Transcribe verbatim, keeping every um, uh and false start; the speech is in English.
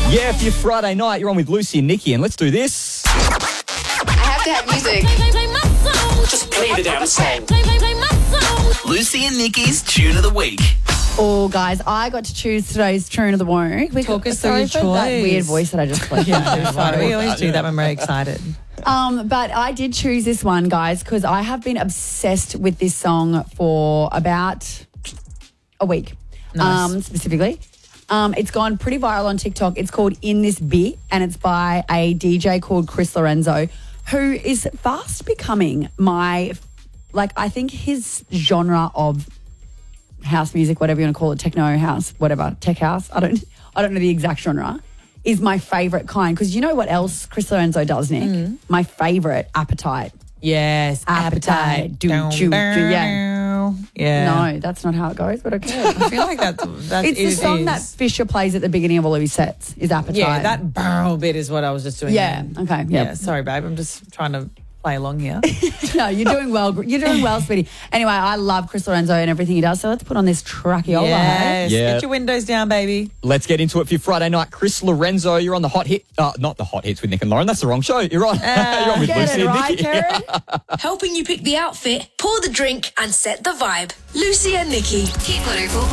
Yeah, for your Friday night, you're on with Lucy and Nikki, and let's do this. I have to have music. Just play the damn song. Lucy and Nikki's Tune of the Week. Oh, guys, I got to choose today's tune of the week. We Talk got, us through sorry your for that choice. weird voice that I just played. Yeah, sorry, we always do that when we're excited. Um, but I did choose this one, guys, because I have been obsessed with this song for about a week, Nice. um, specifically. Um, it's gone pretty viral on TikTok. It's called In This Bit, and it's by a D J called Chris Lorenzo, who is fast becoming my, like, I think his genre of house music, whatever you want to call it, techno house, whatever, tech house, I don't I don't know the exact genre, is my favourite kind. Because you know what else Chris Lorenzo does, Nick? Mm. My favourite, Appetite. Yes, Appetite. Do, do, do, yeah. Yeah. No, that's not how it goes, but okay. I feel like that's, that's It's the it song is. that Fisher plays at the beginning of all of his sets, is Appetite. Yeah, that barrel bit is what I was just doing. Yeah, then. okay, Yeah, yeah. sorry, babe. I'm just trying to play along here. No, you're doing well. You're doing well, Speedy. Anyway, I love Chris Lorenzo and everything he does, so let's put on this Truckiola. Hey? Yes. Yeah. Get your windows down, baby. Let's get into it for your Friday night. Chris Lorenzo, you're on the hot hit. Uh, not the hot hits with Nick and Lauren. That's the wrong show. You're on. you're on with Get Lucy it and right, Nikki. Karen? Helping you pick the outfit, pour the drink, and set the vibe. Lucy and Nikki. Hit one oh four